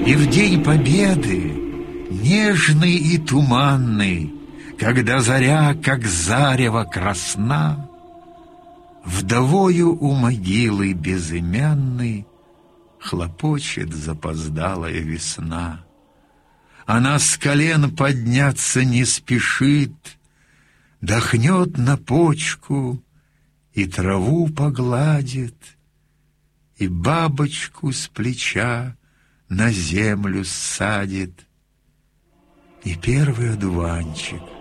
И в день победы, нежный и туманный, когда заря, как зарево, красна, вдовою у могилы безымянной хлопочет запоздалая весна. Она с колен подняться не спешит, дохнет на почку и траву погладит, и бабочку с плеча на землю ссадит, и первый одуванчик